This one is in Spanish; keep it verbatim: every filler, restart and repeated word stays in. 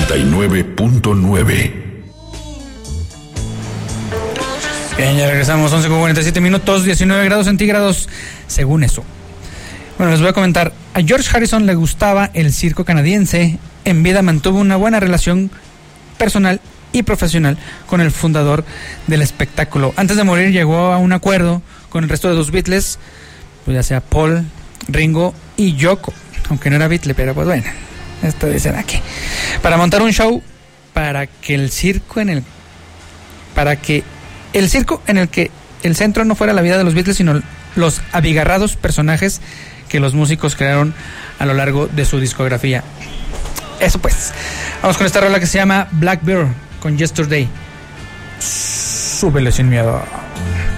noventa y nueve punto nueve. Bien, ya regresamos, once con cuarenta y siete minutos, diecinueve grados centígrados, según eso. Bueno, les voy a comentar, a George Harrison le gustaba el circo canadiense. En vida mantuvo una buena relación personal y profesional con el fundador del espectáculo. Antes de morir llegó a un acuerdo con el resto de los Beatles, pues ya sea Paul, Ringo y Yoko, aunque no era Beatle, pero pues bueno, esto dicen aquí, para montar un show para que el circo en el para que el circo en el que el centro no fuera la vida de los Beatles, sino los abigarrados personajes que los músicos crearon a lo largo de su discografía. Eso pues. Vamos con esta rola que se llama Black Bear con Yesterday. Súbele sin miedo.